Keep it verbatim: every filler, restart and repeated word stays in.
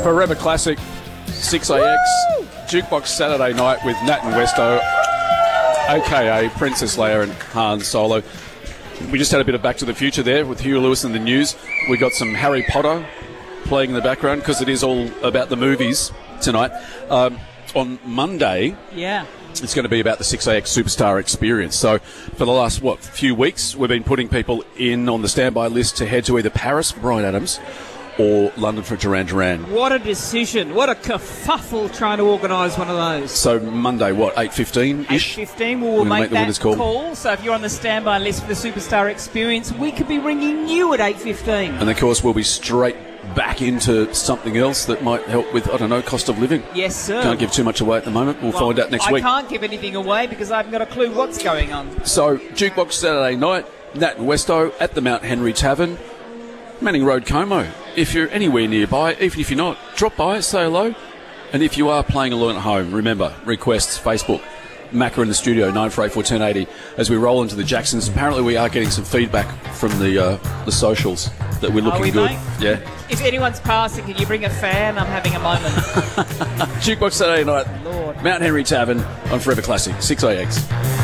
Forever Classic, six A X, Jukebox Saturday night with Nat and Westo, a k a. Princess Leia and Han Solo. We just had a bit of Back to the Future there with Hugh Lewis in the news. We got some Harry Potter playing in the background because it is all about the movies tonight. Um, on Monday... Yeah. It's going to be about the six A X Superstar Experience. So for the last, what, few weeks, we've been putting people in on the standby list to head to either Paris for Bryan Adams or London for Duran Duran. What a decision. What a kerfuffle trying to organise one of those. So Monday, what, eight fifteen-ish? eight fifteen, we'll, we'll make, make that call. call. So if you're on the standby list for the Superstar Experience, we could be ringing you at eight fifteen. And of course, we'll be straight back into something else that might help with, I don't know, cost of living. Yes, sir. Can't give too much away at the moment. We'll, well, find out next I week. I can't give anything away because I haven't got a clue what's going on. So, Jukebox Saturday night, Nat and Westo at the Mount Henry Tavern, Manning Road, Como. If you're anywhere nearby, even if you're not, drop by, say hello. And if you are playing along at home, remember, requests, Facebook, Macca in the studio, nine four eight four, one oh eight oh, as we roll into the Jacksons. Apparently we are getting some feedback from the uh, the socials that we're looking are we, good. Mate? Yeah. If anyone's passing, can you bring a fan? I'm having a moment. Jukebox Saturday night, Lord. Mount Henry Tavern on Forever Classic, six A X.